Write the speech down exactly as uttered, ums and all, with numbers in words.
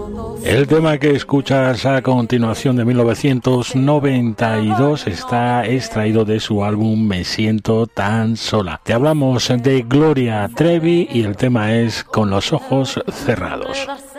El tema que escuchas a continuación de mil novecientos noventa y dos está extraído de su álbum Me siento tan sola. Te hablamos de Gloria Trevi y el tema es Con los ojos cerrados.